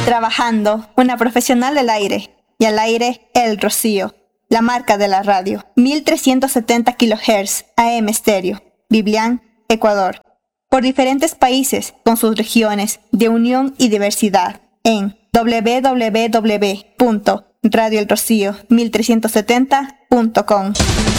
Trabajando, una profesional del aire. Y al aire, El Rocío, la marca de la radio. 1370 kHz AM estéreo. Biblián, Ecuador. Por diferentes países, con sus regiones de unión y diversidad. En www.radioelrocío1370.com.